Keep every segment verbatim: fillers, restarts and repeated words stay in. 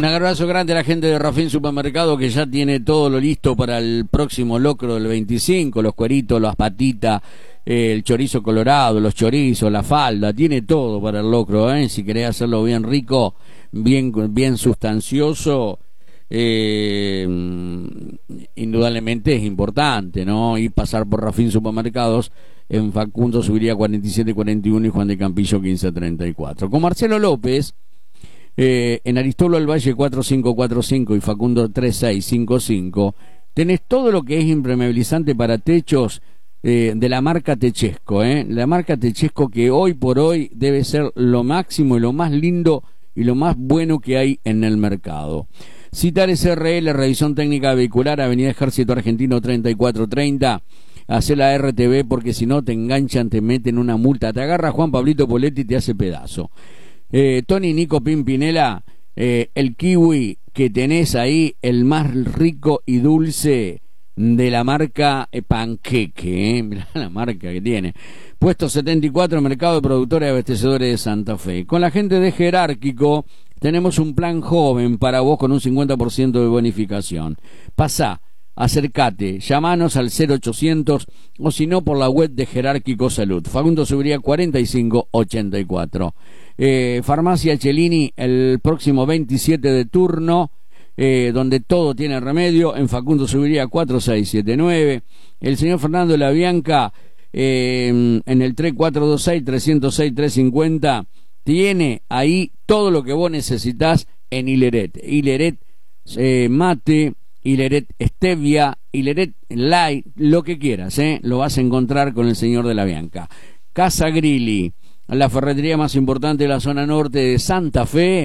Un abrazo grande a la gente de Rafín Supermercado, que ya tiene todo lo listo para el próximo locro del veinticinco, los cueritos, las patitas, eh, el chorizo colorado, los chorizos, la falda, tiene todo para el locro, ¿eh? Si querés hacerlo bien rico, bien, bien sustancioso, eh, indudablemente es importante, ¿no? Y pasar por Rafín Supermercados en Facundo Subiría cuarenta y siete cuarenta y uno y Juan de Campillo quince treinta y cuatro. Con Marcelo López, eh, en Aristóbulo del Valle cuatro cinco cuatro cinco y Facundo tres seis cinco cinco, tenés todo lo que es impermeabilizante para techos eh, de la marca Techesco, ¿eh? La marca Techesco, que hoy por hoy debe ser lo máximo y lo más lindo y lo más bueno que hay en el mercado. Citar S R L, revisión técnica vehicular, Avenida Ejército Argentino treinta y cuatro treinta. Hacer la R T V, porque si no te enganchan, te meten una multa, te agarra Juan Pablito Poletti y te hace pedazo. eh, Tony Nico Pimpinela, eh, el kiwi que tenés ahí, el más rico y dulce de la marca eh, Panqueque, eh. Mirá la marca que tiene. Puesto setenta y cuatro, Mercado de Productores y Abastecedores de Santa Fe. Con la gente de Jerárquico tenemos un plan joven para vos con un cincuenta por ciento de bonificación. Pasá, acércate, llamanos al cero ochocientos o si no por la web de Jerárquico Salud. Facundo Subiría cuarenta y cinco ochenta y cuatro. Eh, Farmacia Cellini el próximo veintisiete de turno, eh, donde todo tiene remedio, en Facundo Subiría cuarenta y seis setenta y nueve. El señor Fernando La Bianca, eh, en el tres cuatro dos seis tres cero seis tres cincuenta, tiene ahí todo lo que vos necesitas en Hileret. Hileret eh, mate, Hileret stevia, Hileret light, lo que quieras, ¿eh? Lo vas a encontrar con el señor de La Bianca. Casa Grilli, la ferretería más importante de la zona norte de Santa Fe.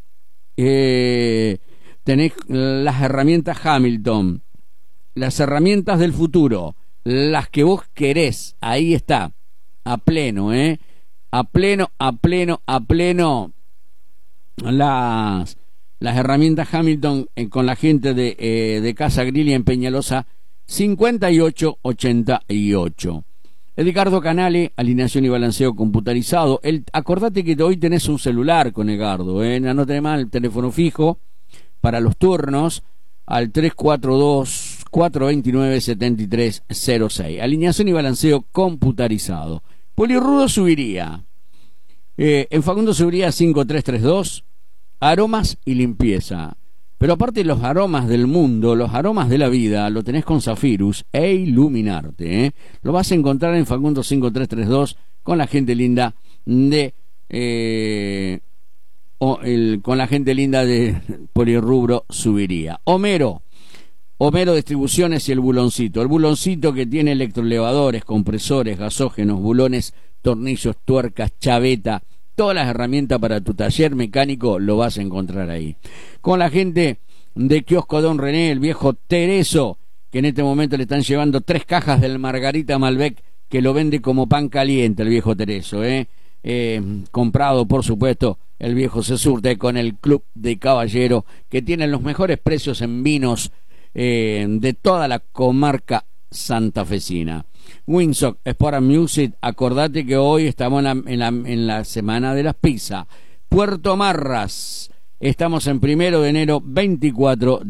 Eh, tenés las herramientas Hamilton, las herramientas del futuro, las que vos querés, ahí está, a pleno, ¿eh? A pleno, a pleno, a pleno, las... las herramientas Hamilton eh, con la gente de, eh, de Casa Grilli en Peñalosa cincuenta y ocho ochenta y ocho. Edgardo Canale, alineación y balanceo computarizado. El, acordate que hoy tenés un celular con Edgardo, ¿eh? No tenés más el teléfono fijo para los turnos al tres cuatro dos cuatro dos nueve siete tres cero seis. Alineación y balanceo computarizado. Polirrudo Subiría, eh, en Facundo Subiría cinco tres tres dos. Aromas y limpieza. Pero aparte, los aromas del mundo, los aromas de la vida, lo tenés con Zafirus e Iluminarte, ¿eh? Lo vas a encontrar en Facundo cinco tres tres dos con la gente linda de eh, o el, con la gente linda de Polirrubro Subiría. Homero Homero Distribuciones y el buloncito. El buloncito que tiene electroelevadores, compresores, gasógenos, bulones, tornillos, tuercas, chaveta, todas las herramientas para tu taller mecánico lo vas a encontrar ahí. Con la gente de Kiosco Don René, el viejo Tereso, que en este momento le están llevando tres cajas del Margarita Malbec, que lo vende como pan caliente el viejo Tereso, ¿eh? Eh, comprado, por supuesto, el viejo se surte con el Club de Caballero, que tiene los mejores precios en vinos eh, de toda la comarca santafesina. Winsock Sport and Music, acordate que hoy estamos en la, en la, en la semana de las pizzas. Puerto Marras, estamos en primero de enero veinticuatro